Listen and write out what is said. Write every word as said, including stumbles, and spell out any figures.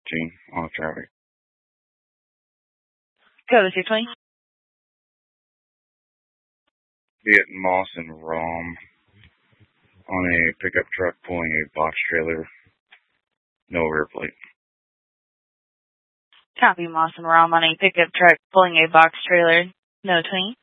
Team on traffic. Go with your twenty. Be at Moss and Rom on a pickup truck pulling a box trailer. No rear plate. Copy, Moss and Rom on a pickup truck pulling a box trailer. No twenty.